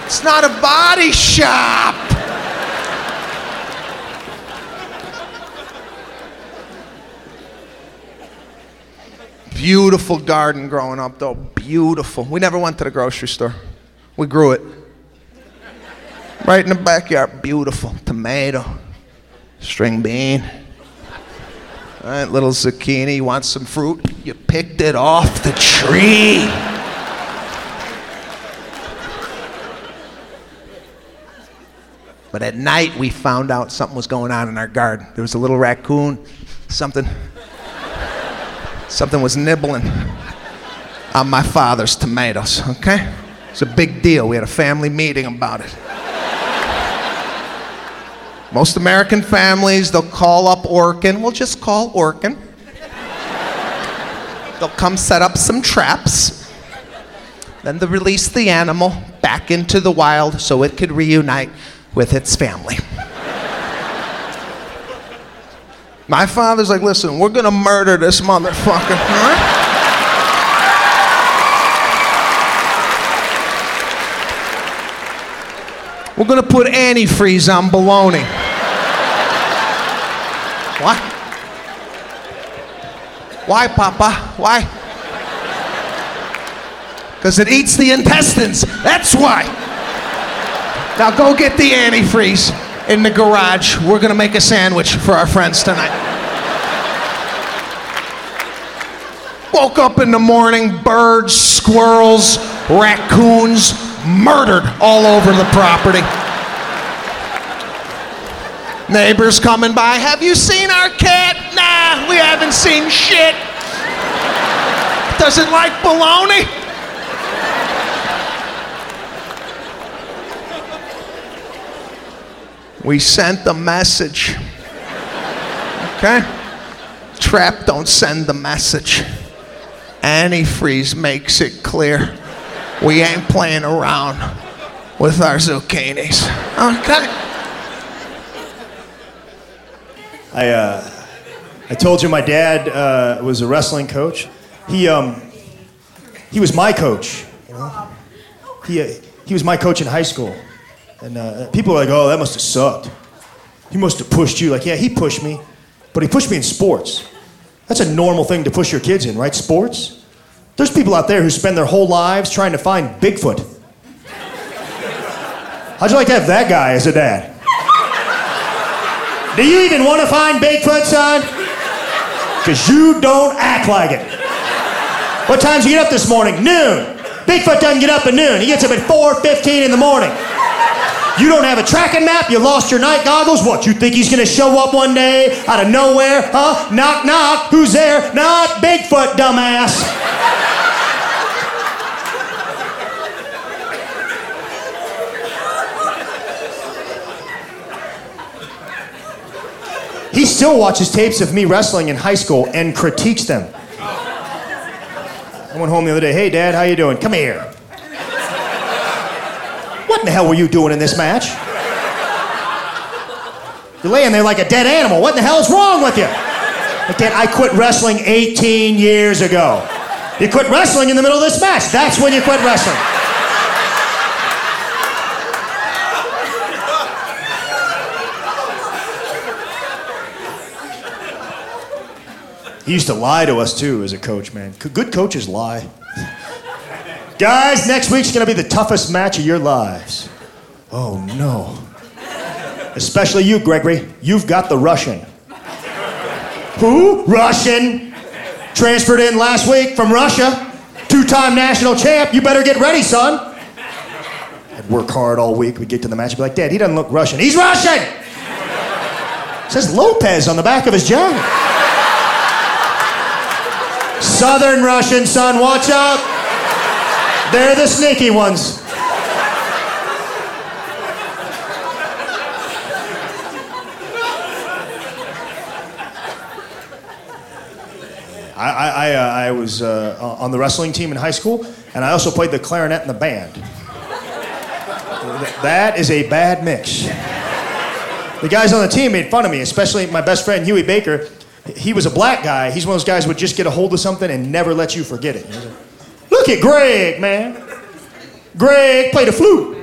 It's not a body shop. Beautiful garden growing up, though. Beautiful. We never went to the grocery store. We grew it. Right in the backyard. Beautiful. Tomato. String bean. All right, little zucchini. You want some fruit? You picked it off the tree. But at night, we found out something was going on in our garden. There was a little raccoon. Something was nibbling on my father's tomatoes, okay? It's a big deal. We had a family meeting about it. Most American families, they'll call up Orkin. We'll just call Orkin. They'll come set up some traps. Then they'll release the animal back into the wild so it could reunite with its family. My father's like, listen, we're gonna murder this motherfucker, all right? We're gonna put antifreeze on bologna. What? Why, Papa? Why? Because it eats the intestines, that's why. Now go get the antifreeze in the garage. We're gonna make a sandwich for our friends tonight. Woke up in the morning, birds, squirrels, raccoons, murdered all over the property. Neighbors coming by, have you seen our cat? Nah, we haven't seen shit. Does it like bologna? We sent the message. Okay? Trap don't send the message. Antifreeze makes it clear. We ain't playing around with our zucchinis. Okay? I told you my dad was a wrestling coach. He was my coach. You know? He was my coach in high school. And people are like, oh, that must have sucked. He must have pushed you. Like, yeah, he pushed me, but he pushed me in sports. That's a normal thing to push your kids in, right? Sports. There's people out there who spend their whole lives trying to find Bigfoot. How'd you like to have that guy as a dad? Do you even want to find Bigfoot, son? Because you don't act like it. What time did you get up this morning? Noon. Bigfoot doesn't get up at noon. He gets up at 4:15 in the morning. You don't have a tracking map? You lost your night goggles? What, you think he's gonna show up one day out of nowhere? Huh? Knock, knock. Who's there? Not Bigfoot, dumbass. He still watches tapes of me wrestling in high school and critiques them. I went home the other day, hey, Dad, how you doing? Come here. What in the hell were you doing in this match? You're laying there like a dead animal. What in the hell is wrong with you? Again, I quit wrestling 18 years ago. You quit wrestling in the middle of this match. That's when you quit wrestling. He used to lie to us, too, as a coach, man. Good coaches lie. Guys, next week's gonna be the toughest match of your lives. Oh, no. Especially you, Gregory. You've got the Russian. Who? Russian. Transferred in last week from Russia. 2-time national champ. You better get ready, son. I'd work hard all week. We'd get to the match and be like, Dad, he doesn't look Russian. He's Russian! It says Lopez on the back of his jacket. Southern Russian, son, watch out. They're the sneaky ones. I was on the wrestling team in high school, and I also played the clarinet in the band. That is a bad mix. The guys on the team made fun of me, especially my best friend, Huey Baker. He was a black guy. He's one of those guys who would just get a hold of something and never let you forget it. Look at Greg, man. Greg played the flute.